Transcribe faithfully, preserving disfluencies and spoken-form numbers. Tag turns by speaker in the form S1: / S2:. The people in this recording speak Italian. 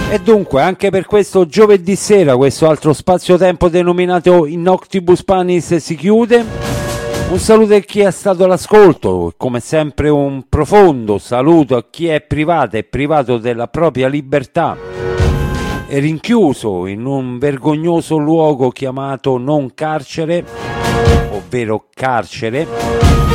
S1: E dunque anche per questo giovedì sera questo altro spazio-tempo denominato In Octibus Panis si chiude. Un saluto a chi è stato all'ascolto, come sempre un profondo saluto a chi è privato e privato della propria libertà e rinchiuso in un vergognoso luogo chiamato non carcere, ovvero carcere.